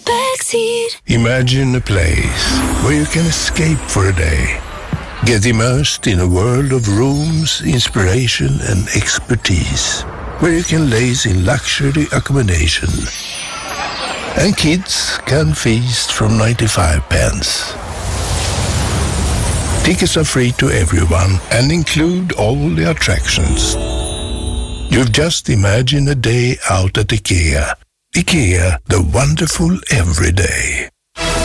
backseat. Imagine a place where you can escape for a day. Get immersed in a world of rooms, inspiration and expertise. Where you can laze in luxury accommodation. And kids can feast from 95 pence. Tickets are free to everyone and include all the attractions. You've just imagined a day out at IKEA. IKEA, the wonderful everyday.